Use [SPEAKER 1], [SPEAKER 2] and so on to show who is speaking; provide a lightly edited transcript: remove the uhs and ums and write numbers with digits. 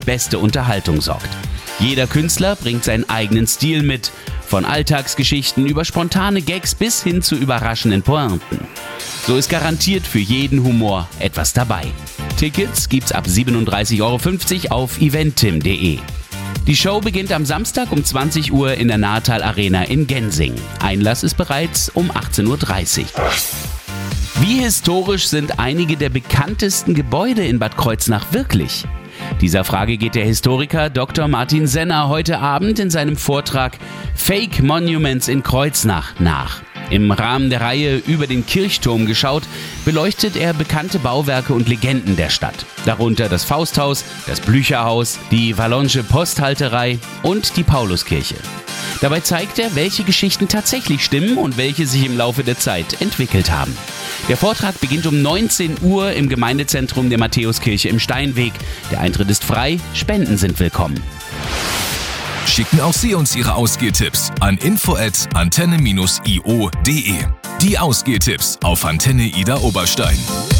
[SPEAKER 1] beste Unterhaltung sorgt. Jeder Künstler bringt seinen eigenen Stil mit, von Alltagsgeschichten über spontane Gags bis hin zu überraschenden Pointen. So ist garantiert für jeden Humor etwas dabei. Tickets gibt's ab 37,50 € auf eventim.de. Die Show beginnt am Samstag um 20 Uhr in der Natal Arena in Gensing. Einlass ist bereits um 18:30 Uhr. Wie historisch sind einige der bekanntesten Gebäude in Bad Kreuznach wirklich? Dieser Frage geht der Historiker Dr. Martin Senner heute Abend in seinem Vortrag Fake Monuments in Kreuznach nach. Im Rahmen der Reihe über den Kirchturm geschaut, beleuchtet er bekannte Bauwerke und Legenden der Stadt. Darunter das Fausthaus, das Blücherhaus, die Wallonsche Posthalterei und die Pauluskirche. Dabei zeigt er, welche Geschichten tatsächlich stimmen und welche sich im Laufe der Zeit entwickelt haben. Der Vortrag beginnt um 19 Uhr im Gemeindezentrum der Matthäuskirche im Steinweg. Der Eintritt ist frei, Spenden sind willkommen.
[SPEAKER 2] Schicken auch Sie uns Ihre Ausgehtipps an info@antenne-io.de. Die Ausgehtipps auf Antenne Ida Oberstein.